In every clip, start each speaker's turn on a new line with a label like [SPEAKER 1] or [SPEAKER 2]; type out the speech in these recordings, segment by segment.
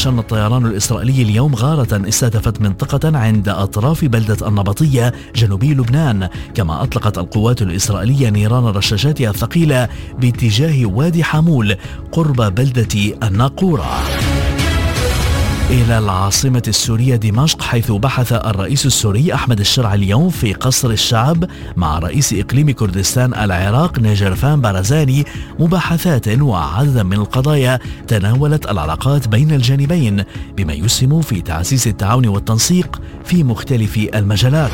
[SPEAKER 1] أشن الطيران الإسرائيلي اليوم غارة استهدفت منطقة عند أطراف بلدة النبطية جنوبي لبنان، كما أطلقت القوات الإسرائيلية نيران رشاشاتها الثقيلة باتجاه وادي حامول قرب بلدة الناقورة. إلى العاصمة السورية دمشق، حيث بحث الرئيس السوري أحمد الشرع اليوم في قصر الشعب مع رئيس إقليم كردستان العراق نجرفان بارزاني مباحثات وعددا من القضايا تناولت العلاقات بين الجانبين، بما يسهم في تعزيز التعاون والتنسيق في مختلف المجالات.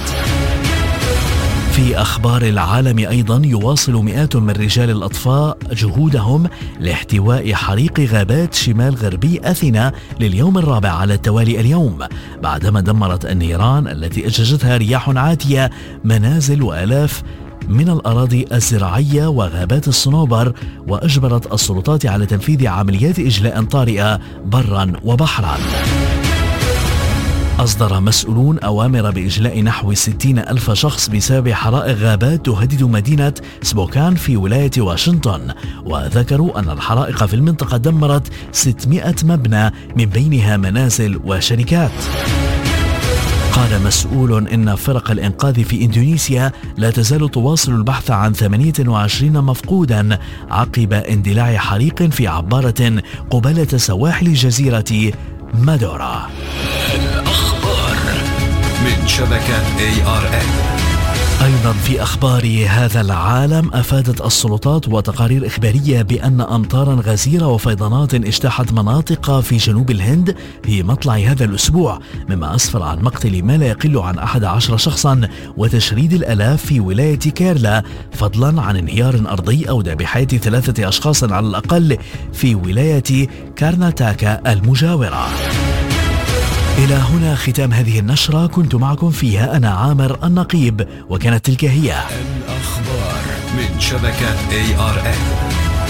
[SPEAKER 1] في أخبار العالم أيضا، يواصل مئات من رجال الأطفاء جهودهم لاحتواء حريق غابات شمال غربي أثينا لليوم الرابع على التوالي اليوم، بعدما دمرت النيران التي أججتها رياح عاتية منازل وآلاف من الأراضي الزراعية وغابات الصنوبر، وأجبرت السلطات على تنفيذ عمليات إجلاء طارئة برا وبحرا. أصدر مسؤولون أوامر بإجلاء نحو 60,000 شخص بسبب حرائق غابات تهدد مدينة سبوكان في ولاية واشنطن، وذكروا أن الحرائق في المنطقة دمرت 600 مبنى من بينها منازل وشركات. قال مسؤول إن فرق الإنقاذ في إندونيسيا لا تزال تواصل البحث عن 28 مفقودا عقب اندلاع حريق في عبارة قبالة سواحل جزيرة مادورا.
[SPEAKER 2] الأخبار من شبكة ARN.
[SPEAKER 1] أيضا في أخبار هذا العالم، أفادت السلطات وتقارير إخبارية بأن أمطارا غزيرة وفيضانات اجتاحت مناطق في جنوب الهند في مطلع هذا الأسبوع، مما أسفر عن مقتل ما لا يقل عن 11 شخصا وتشريد الآلاف في ولاية كيرلا، فضلا عن انهيار أرضي أودى بحياة 3 أشخاص على الأقل في ولاية كارناتاكا المجاورة. إلى هنا ختام هذه النشرة، كنت معكم فيها أنا عامر النقيب، وكانت تلك هي
[SPEAKER 2] الأخبار من شبكة ARN.